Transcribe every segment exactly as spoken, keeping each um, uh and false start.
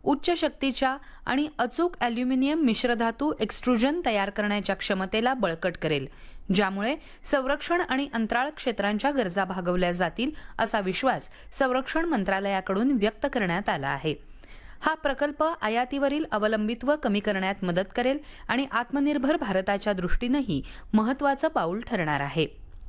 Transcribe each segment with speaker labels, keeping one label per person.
Speaker 1: उच्च शक्तीच्या आणि अचूक ॲल्युमिनियम मिश्रधातू एक्सट्रुजन तयार करण्याच्या क्षमतेला बळकट करेल, ज्यामुळे संरक्षण आणि अंतराळ क्षेत्रांच्या गरजा भागवल्या जातील असा विश्वास संरक्षण मंत्रालयाकडून व्यक्त करण्यात आला आहे. हा प्रकल्प आयातीवरील अवलंबित्व कमी करण्यात मदत करेल आणि आत्मनिर्भर भारताच्या दृष्टीनेही महत्त्वाचं पाऊल ठरणार आहे.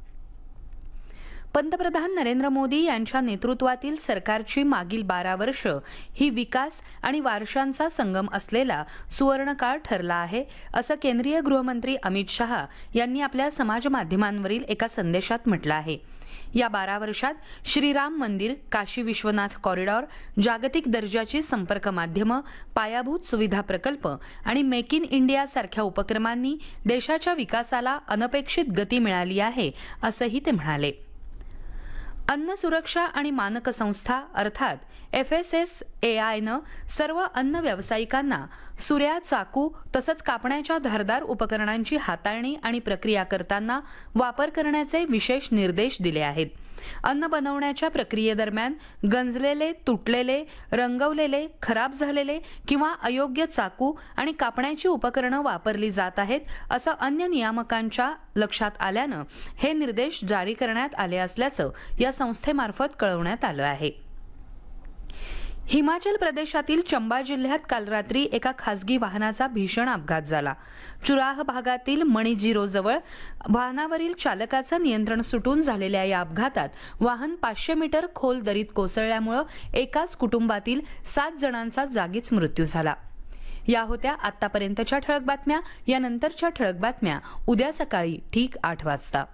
Speaker 1: पंतप्रधान नरेंद्र मोदी यांच्या नेतृत्वातील सरकारची मागील बारा वर्ष ही विकास आणि वारशांचा संगम असलेला सुवर्णकाळ ठरला आहे, असं केंद्रीय गृहमंत्री अमित शहा यांनी आपल्या समाज माध्यमांवरील एका संदेशात म्हटलं आहे. या बारा वर्षात श्रीराम मंदिर, काशी विश्वनाथ कॉरिडॉर, जागतिक दर्जाची संपर्क माध्यमं, पायाभूत सुविधा प्रकल्प आणि मेक इन इंडिया सारख्या उपक्रमांनी देशाच्या विकासाला अनपेक्षित गती मिळाली आहे, असंही ते म्हणाले. अन्न सुरक्षा आणि मानक संस्था अर्थात एफ एस एस ए आयनं सर्व अन्न व्यावसायिकांना सुऱ्या, चाकू तसंच कापण्याच्या धारदार उपकरणांची हाताळणी आणि प्रक्रिया करताना वापर करण्याचे विशेष निर्देश दिले आहेत. अन्न बनवण्याच्या प्रक्रियेदरम्यान गंजलेले, तुटलेले, रंगवलेले, खराब झालेले किंवा अयोग्य चाकू आणि कापण्याची उपकरणं वापरली जात आहेत, असं अन्य नियामकांच्या लक्षात आल्यानं हे निर्देश जारी करण्यात आले असल्याचं या संस्थेमार्फत कळवण्यात आलं आहे. हिमाचल प्रदेशातील चंबा जिल्ह्यात काल रात्री एका खासगी वाहनाचा भीषण अपघात झाला. चुराह भागातील मणिजिरोजवळ वाहनावरील चालकाचं नियंत्रण सुटून झालेल्या या अपघातात वाहन पाचशे मीटर खोल दरीत कोसळल्यामुळे एकाच कुटुंबातील सात जणांचा जागीच मृत्यू झाला. या होत्या आतापर्यंतच्या ठळक बातम्या. यानंतरच्या ठळक बातम्या उद्या सकाळी ठीक आठ वाजता.